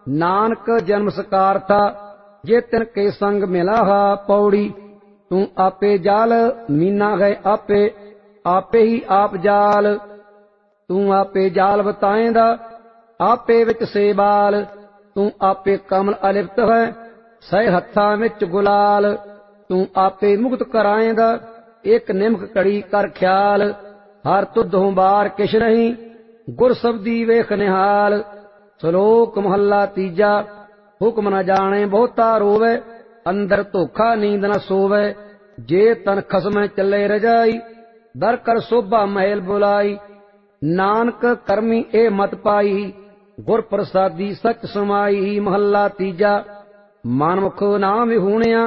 नानक जन्म सकार था जे तिन के संग मिला हा। पौड़ी तू आपे जाल मीना गए आपे, आपे ही आप जाल। तू आपे जाल बताएंदा आपे विच से बाल। तू आपे कमल अलिप्त है सह हत्था विच गुलाल। तू आपे मुक्त कराएंदा एक निमक कड़ी कर ख्याल। हर तुधों बार किश नहीं गुर सबदी वेख निहाल। श्लोक महला तीजा। हुक्म न जाने बहुता रोवे अंदर धोखा नींद न सोवे। जे तन खसम चले रजाई दर कर शोभा महल बुलाई। नानक करमी ए मत पाई गुर प्रसादी सच समाई। महला तीजा। मनमुख नाम विहूणिया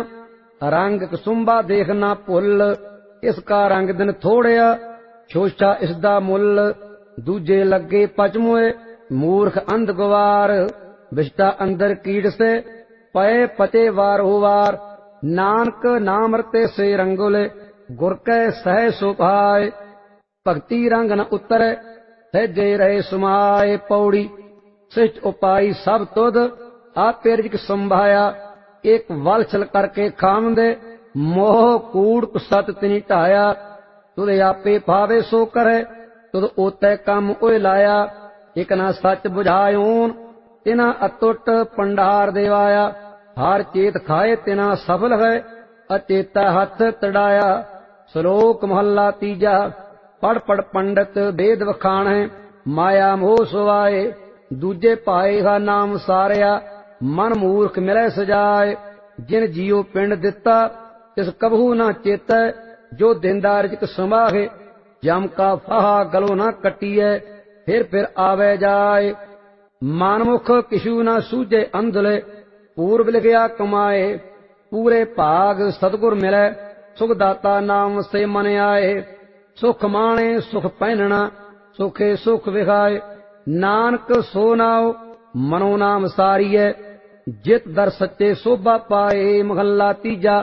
रंग कसुंबा देखना भुल। इसका रंग दिन थोड़िया छोछा इसदा मुल। दूजे लगे पचमुए मूर्ख अंध गवार। विष्टा अंदर कीड़ से पए पचे वार हो वार। नानक नाम रते से रंगुले गुर कै सह सुभाए। भक्ति रंग न उतरे सहजे रहे सुमाए। पौड़ी सृष्ट उपाई सब तुद आपे रिजक संभाया। एक वलछल करके खामदे मोह कूड़ कुसत तिनी ढाया। तुद आपे भावे सो करे तुद ओतै कम ओए लाया। एक ना सच बुझायोन तिना अतुट पंडार देवाया। हार चेत खाए तिना सफल है अचेता हथ तड़ाया। श्लोक महला तीजा। पढ़ पढ़ पंडित वेद वखाणे माया मोह सुवाए। दूजे पाए हा नाम सारिया मन मूर्ख मिले सजाए। जिन जियो पिंड दिता तिस कबहू न चेतै। जो दिंदा रिजक समाहे जम का फाहा गलो न कटिए। फिर आवे जाए मानमुख किशु न सूझे अंधले। पूर्व लिखिया कमाए पूरे भाग सतगुर मिले। सुख दाता नाम से मन आए। सुख माणे सुख पहनना सुखे सुख विखाए। नानक सो नाव मनो नाम सारिय जित दर सच्चे शोभा पाए। महला तीजा।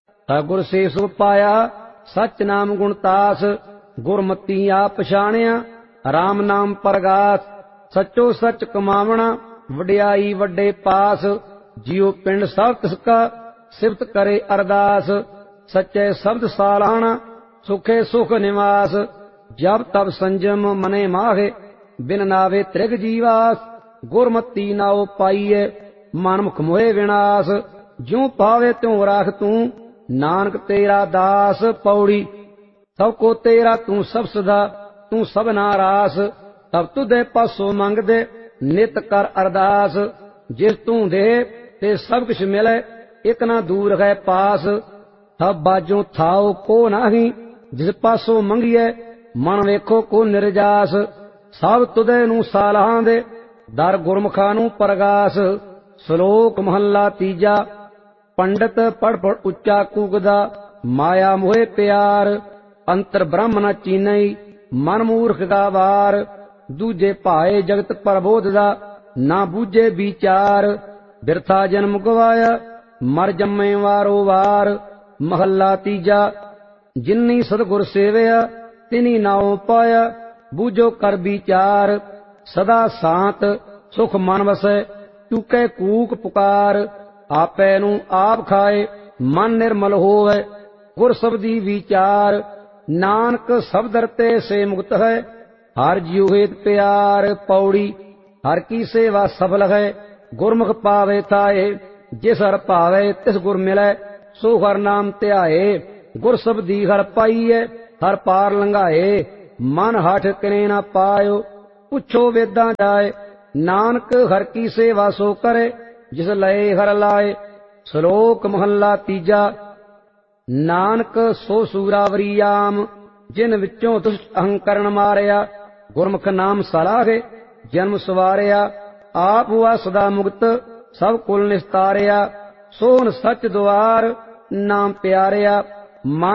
गुर से सुख पाया सच नाम गुणतास। गुरमती आप पछाणिया राम नाम परगास। सचो सच कमावना वड्याई वड्डे पास। जियो पिंड सब तिसका सिफत करे अरदास। सच्चे शब्द सालाना सुखे सुख निवास। जब तब संजम मने माहे बिन नावे त्रिग जीवास। गुरमती नाओ पाइए मनमुख मोहे विनाश। ज्यों पावे त्यों राख तू नानक तेरा दास। पौड़ी सब को तेरा तू सब सदा तू सब नारास। तब तुदे पासों मंग दे नित कर अरदास। जिस तू दे ते सब कुछ मिले एक ना दूर है पास। सब बाजों थाओ को नाही जिस पासों मंगिए मन वेखो को निर्जास। सब तुदे नू सालाहां दे दर गुरमुखा नू परगास। श्लोक महला तीजा। पंडित पढ़ पढ़ उच्चा कूकदा माया मोहे प्यार। अंतर ब्रह्म न चीनई मन मूर्ख का वार। दूजे भाए जगत प्रबोध दा ना बूझे विचार। बिरथा जन्म गवाया मर जम्मे वारो वार। महला तीजा। जिन्नी सतगुर सेवया तिनी नाओ पाया। बूझो कर विचार सदा शांत सुख मन वसै। चूके कूक पुकार आपै नू आप खाए मन निर्मल होवे। गुर सबदी विचार नानक सब दरते से मुक्त है। हर जियो हेत प्यार। पौड़ी हर की सेवा सफल है गुरमुख पावे ताए। जिस हर पावे तिस गुर मिले सो हर नाम ध्याए। गुर सबदी हर पाइए हर पार लंघाए। मन हठ किने न पायो पुछो वेदां जाए। नानक हर की सेवा सो करे जिस लए हर लाए। श्लोक महला तीजा। नानक सो सूरावरीयाम जिन विचों दुष्ट अहंकरण मारिया। गुरमुख नाम सलाहे जन्म सवारिया। आप हुआ सदा मुक्त सब कुल निस्तारिया। सोन सच द्वार नाम प्यारिया। मन